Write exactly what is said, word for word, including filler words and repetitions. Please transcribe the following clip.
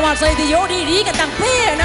มาใส่ที่โยดีๆกันตั้งเพ่